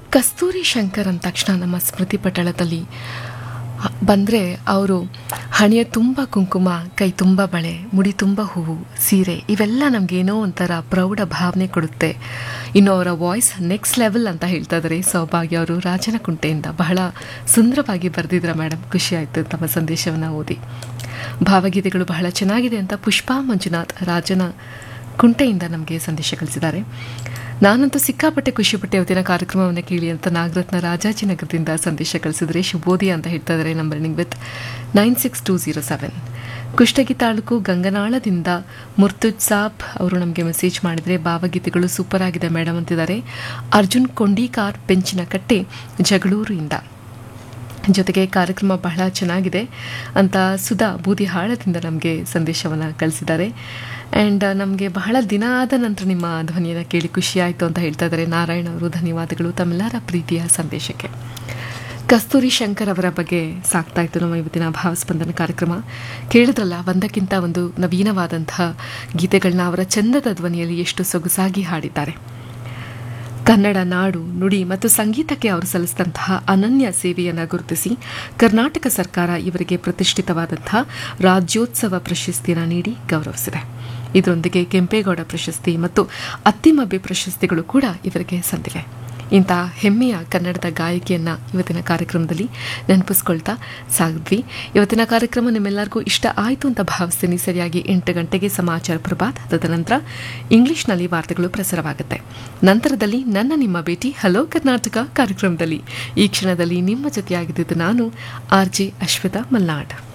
ಕಸ್ತೂರಿ ಶಂಕರ್ ಅಂದ ತಕ್ಷಣ ನಮ್ಮ ಸ್ಮೃತಿ ಪಟಲದಲ್ಲಿ ಬಂದರೆ ಅವರು ಹಣೆಯ ತುಂಬ ಕುಂಕುಮ, ಕೈ ತುಂಬ ಬಳೆ, ಮುಡಿ ತುಂಬ ಹೂವು, ಸೀರೆ ಇವೆಲ್ಲ ನಮಗೇನೋ ಒಂಥರ ಪ್ರೌಢ ಭಾವನೆ ಕೊಡುತ್ತೆ. ಇನ್ನು ಅವರ ವಾಯ್ಸ್ ನೆಕ್ಸ್ಟ್ ಲೆವೆಲ್ ಅಂತ ಹೇಳ್ತಾ ಇದ್ದಾರೆ ಸೌಭಾಗ್ಯ ಅವರು ರಾಜನಕುಂಟೆಯಿಂದ. ಬಹಳ ಸುಂದರವಾಗಿ ಬರೆದಿದ್ರ ಮೇಡಮ್, ಖುಷಿ ಆಯಿತು ತಮ್ಮ ಸಂದೇಶವನ್ನು ಓದಿ. ಭಾವಗೀತೆಗಳು ಬಹಳ ಚೆನ್ನಾಗಿದೆ ಅಂತ ಪುಷ್ಪಾ ಮಂಜುನಾಥ್ ರಾಜನ ಕುಂಟೆಯಿಂದ ನಮಗೆ ಸಂದೇಶ ಕಳಿಸಿದ್ದಾರೆ. ನಾನಂತೂ ಸಿಕ್ಕಾಪಟ್ಟೆ ಖುಷಿಪಟ್ಟೆ ಇವತ್ತಿನ ಕಾರ್ಯಕ್ರಮವನ್ನು ಕೇಳಿ ಅಂತ ನಾಗರತ್ನ ರಾಜಾಜಿನಗರದಿಂದ ಸಂದೇಶ ಕಳಿಸಿದರೆ ಶುಭೋದಯ ಅಂತ ಹೇಳ್ತಾ ಇದ್ದಾರೆ. Number with 96207. ಕುಷ್ಟಗಿ ತಾಲೂಕು ಗಂಗನಾಳದಿಂದ ಮುರ್ತುಜ್ ಸಾಬ್ ಅವರು ನಮಗೆ ಮೆಸೇಜ್ ಮಾಡಿದರೆ ಭಾವಗೀತೆಗಳು ಸೂಪರ್ ಆಗಿದೆ ಮೇಡಮ್ ಅಂತಿದ್ದಾರೆ. ಅರ್ಜುನ್ ಕೊಂಡೀಕಾರ್ ಬೆಂಚಿನಕಟ್ಟೆ ಜಗಳೂರಿನಿಂದ. ಜೊತೆಗೆ ಕಾರ್ಯಕ್ರಮ ಬಹಳ ಚೆನ್ನಾಗಿದೆ ಅಂತ ಸುಧಾ ಬೂದಿಹಾಳದಿಂದ ನಮಗೆ ಸಂದೇಶವನ್ನು ಕಳಿಸಿದ್ದಾರೆ. ಆ್ಯಂಡ್ ನಮಗೆ ಬಹಳ ದಿನ ಆದ ನಂತರ ನಿಮ್ಮ ಧ್ವನಿಯನ್ನು ಕೇಳಿ ಖುಷಿಯಾಯಿತು ಅಂತ ಹೇಳ್ತಾ ಇದ್ದಾರೆ ನಾರಾಯಣ ಅವರು. ಧನ್ಯವಾದಗಳು ತಮ್ಮೆಲ್ಲರ ಪ್ರೀತಿಯ ಸಂದೇಶಕ್ಕೆ. ಕಸ್ತೂರಿ ಶಂಕರ್ ಅವರ ಬಗ್ಗೆ ಸಾಕ್ತಾ ಇತ್ತು ನಮ್ಮ ಇವತ್ತಿನ ಭಾವಸ್ಪಂದನ ಕಾರ್ಯಕ್ರಮ. ಕೇಳಿದ್ರಲ್ಲ, ಒಂದಕ್ಕಿಂತ ಒಂದು ನವೀನವಾದಂತಹ ಗೀತೆಗಳನ್ನ ಅವರ ಚಂದದ ಧ್ವನಿಯಲ್ಲಿ ಎಷ್ಟು ಸೊಗಸಾಗಿ ಹಾಡಿದ್ದಾರೆ. ಕನ್ನಡ ನಾಡು, ನುಡಿ ಮತ್ತು ಸಂಗೀತಕ್ಕೆ ಅವರು ಸಲ್ಲಿಸಿದಂತಹ ಅನನ್ಯ ಸೇವೆಯನ್ನು ಗುರುತಿಸಿ ಕರ್ನಾಟಕ ಸರ್ಕಾರ ಇವರಿಗೆ ಪ್ರತಿಷ್ಠಿತವಾದಂತಹ ರಾಜ್ಯೋತ್ಸವ ಪ್ರಶಸ್ತಿಯನ್ನು ನೀಡಿ ಗೌರವಿಸಿದೆ. ಇದರೊಂದಿಗೆ ಕೆಂಪೇಗೌಡ ಪ್ರಶಸ್ತಿ ಮತ್ತು ಅತ್ತಿಮಬ್ಬೆ ಪ್ರಶಸ್ತಿಗಳು ಕೂಡ ಇವರಿಗೆ ಸಂದಿವೆ. ಇಂತಹ ಹೆಮ್ಮೆಯ ಕನ್ನಡದ ಗಾಯಕಿಯನ್ನು ಇವತ್ತಿನ ಕಾರ್ಯಕ್ರಮದಲ್ಲಿ ನೆನಪಿಸ್ಕೊಳ್ತಾ ಸಾಗಿದ್ವಿ. ಇವತ್ತಿನ ಕಾರ್ಯಕ್ರಮ ನಿಮ್ಮೆಲ್ಲರಿಗೂ ಇಷ್ಟ ಆಯಿತು ಅಂತ ಭಾವಿಸ್ತೀನಿ. ಸರಿಯಾಗಿ 8 ಗಂಟೆಗೆ ಸಮಾಚಾರ ಪ್ರಭಾತ್, ತದನಂತರ ಇಂಗ್ಲಿಷ್ನಲ್ಲಿ ವಾರ್ತೆಗಳು ಪ್ರಸಾರವಾಗುತ್ತೆ. ನಂತರದಲ್ಲಿ ನಿಮ್ಮ ಭೇಟಿ ಹಲೋ ಕರ್ನಾಟಕ ಕಾರ್ಯಕ್ರಮದಲ್ಲಿ. ಈ ಕ್ಷಣದಲ್ಲಿ ನಿಮ್ಮ ಜೊತೆಯಾಗಿದ್ದು ನಾನು RJ ಅಶ್ವಿತಾ ಮಲ್ನಾಡ್.